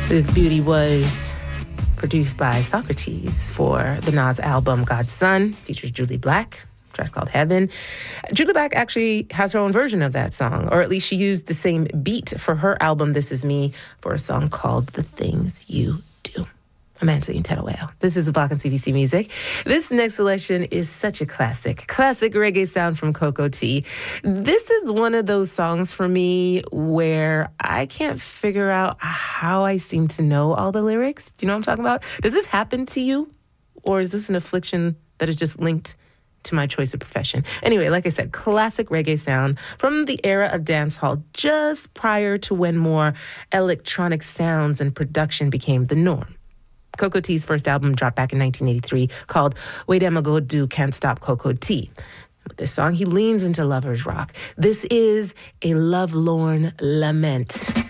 This beauty was produced by Socrates for the Nas album God's Son, features Julie Black, track's called Heaven. Julie Black actually has her own version of that song, or at least she used the same beat for her album This Is Me for a song called The Things You Do. I'm Angeline Tedawale. This is the Block and CBC Music. This next selection is such a classic reggae sound from Cocoa Tea. This is one of those songs for me where I can't figure out how I seem to know all the lyrics. Do you know what I'm talking about? Does this happen to you? Or is this an affliction that is just linked to my choice of profession? Anyway, like I said, classic reggae sound from the era of dancehall, just prior to when more electronic sounds and production became the norm. Cocoa Tea's first album dropped back in 1983 called Wait Emma Go Do Can't Stop Cocoa Tea. With this song, he leans into lover's rock. This is a lovelorn lament.